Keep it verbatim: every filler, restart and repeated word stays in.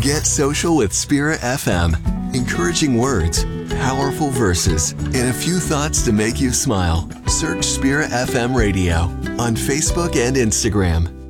Get social with Spirit F M. Encouraging words, powerful verses, and a few thoughts to make you smile. Search Spirit F M Radio on Facebook and Instagram.